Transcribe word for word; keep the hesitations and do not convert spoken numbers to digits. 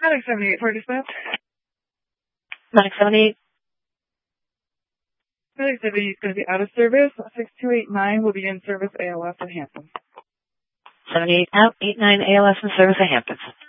Medic seventy-eight for dispatch. Medic seventy-eight. Medic seventy-eight is going to be out of service. six two eight nine will be in service A L S in Hampton. seventy-eight out, eight nine A L S in service at Hampton.